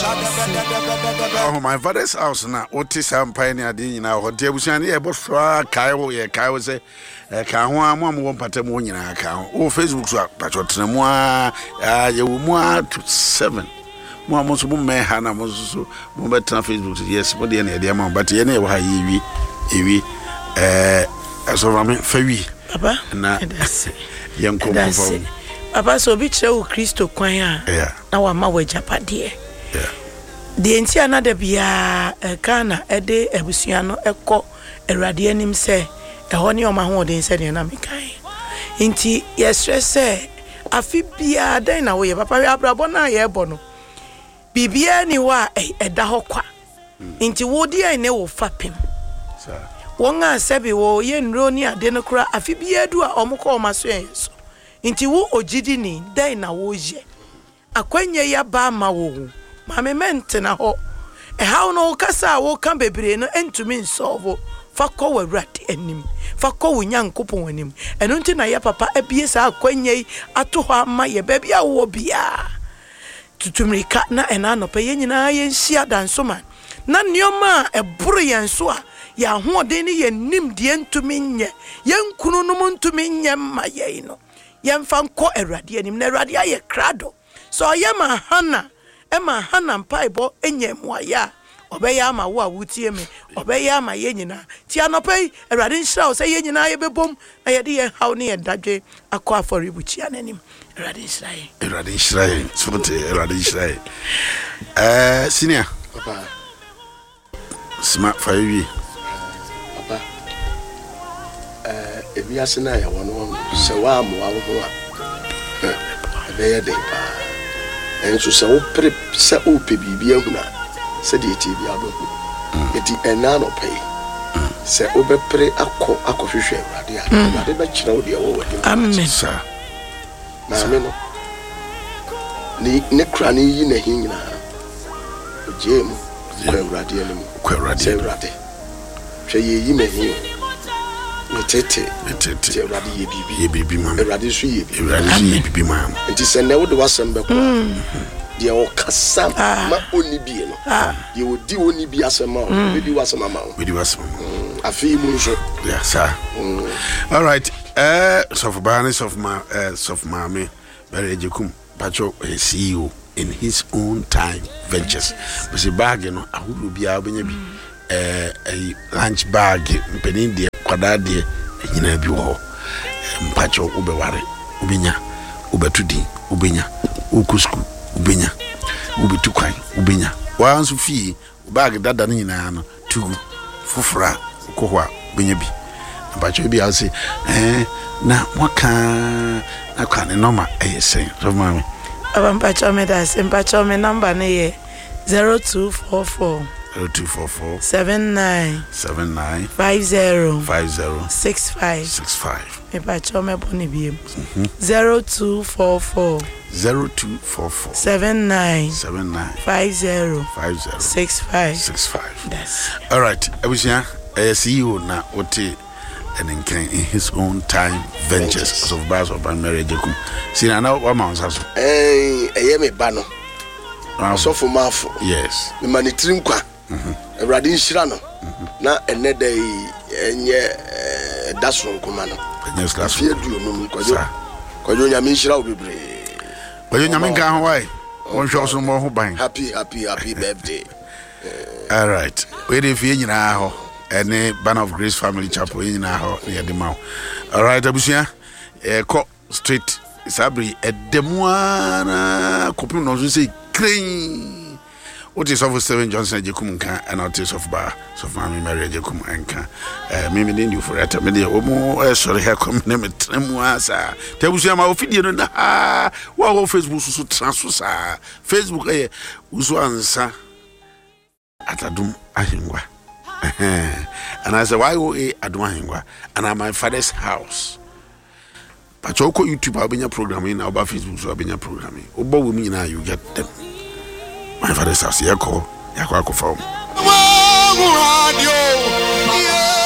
Oh, my father's house now. What is some pioneer in our hotel? We send a boss for Kyle say, Kawa, Mamma, one Patamonia account. Oh, Facebook, but what's the more, you will more to 7. More most of my Hannah was so better Facebook. Yes, but the amount, but any of Evi, as of I Ferry, Papa, and that's young Papa. Papa, so be show Christo Quaya. Yeah, now I'm away Japadi. Yeah. The Entiana de Bia, Kana, Ede, Ebusiano, Eco, Eradianim say, a honey on my home, they said, and I'm kind. Inti, yes, say, a fibia, then away, Papa Abrabona, Ebono. Bibia ni wa, a dahokwa. Inti Woody, I know fapping. Wonga Sebi wo, yen Ronia, Denocra, a fibia do a omoko masways. Inti wo ojidini, then a woje. A quenya ya ba ma wo. Mame mente na ho e how no kasa wo kan bebre no entumi nsolve fa ko wawrade anim fa ko wonyankopon anim eno nti na ya papa abie sa akwanyai ato ho ama ye ba bia wo bia tutumrika na ena no pe nyina ye nhia dansoman na nioma eburu yen so a ya hoden ni ye nim de entumi nye ye nkunu no ntumi nye ma ye no ye mfa ko awrade anim na awrade aye krado so ye ma hana Emma Hannah Piebo Enyemwaya, Obeya ma wa wutie me, Obeya ma yenyina, Tianope, a radin show, say yenina ebom, I had dear how near Daje, a qua for Ribuchian anim, Radin Shray, Smote, Radin Shray. Senior, Papa, smart for you, Papa. If we are Senaya, one, so I'm a bear day. And so say opre say ope bibia huna say de tie bia do eti enano pay say obepre akohwehwe awrade a awrade ba kira wo de wo wadi amen sir na me no ne kra ne yi na hin nyina ojem ko awrade anim ko awrade hwe yi me hin metete awrade ye bibi ma awrade so ye bibi ma enti se ne wo de wasem be ko dia o kasa ma oni bie no dia o di oni bie asema o be di wasema ma o be di wasema afi mu so yeah sir all right so for balance of mame very ejekum pacho CEO in his own time ventures but the bag no ahuru bia obenya bi a lunch bag mpeni de kwada de nyina bi wo mpacho ubeware ubenya ubetudi ubenya ukusku ubenya ubetukwan ubenya wansu fi bag dada nyina no tugu fufura kohwa ubenya bi mpacho bi ase na mwaka na kwane normal ayesen so mama mpacho me da mpacho me number na ye 0244 79 50 65 Epacho me boni biem 0244 79 50 65 that's all right abusia CEO na ote and in his own time ventures of bars of marriage kum sina na wa ma so me ba no so for mafo yes me manitrim kwa Radin Shirano, na another enye dasun kumano. Yes, class. Fear do no kwajo nyame shira obebre. Kwajo nyame kan ho wai. Won hwe so mo ho ban. Happy birthday. All right. We dey fie nyina ho. Ene Banner of Grace Family Chapel nyina ho ye de ma. All right, abusia. Ko street Sabri edemwana kopim no so say clean. What is of 7 Johnson Jekum and Otis of Bar, so family Mary Jekum Anka. Mimi didn't you for it. Omo, sorry, her come name it Tremuasa. Tebusiama Ophidian, wow, Facebook so transfer. Facebook, Usuansa Atadum Ahingwa. And I said, why go Adwahingwa? And I'm my father's house. But YouTube, I'll be your programming, now about Facebook, so I'll be your programming. Obo women now, you get them. My father's house, Yako, Yako,